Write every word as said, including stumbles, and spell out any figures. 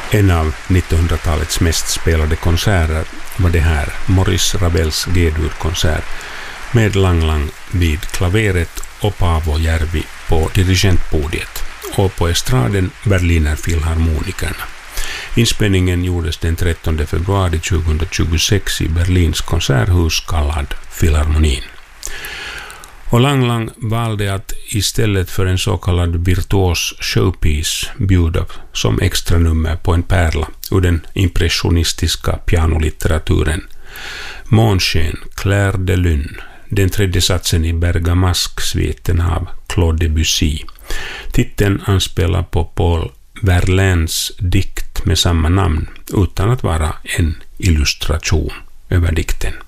En av nittonhundratalets mest spelade konserter var det här, Maurice Rabels G-dur-konsert med Lang Lang vid klaveret och Paavo Järvi på dirigentpodiet och på estraden Berliner Philharmonikerna. Inspelningen gjordes den trettonde februari tjugohundratjugosex i Berlins konserthus kallad Philharmonin. Och Lang Lang valde att istället för en så kallad virtuos showpiece bjuda som extra nummer på en pärla ur den impressionistiska pianolitteraturen. Månsken, Clair de Lune, den tredje satsen i Bergamasque-sviten av Claude Debussy. Titeln anspelar på Paul Verlaines dikt med samma namn utan att vara en illustration över dikten.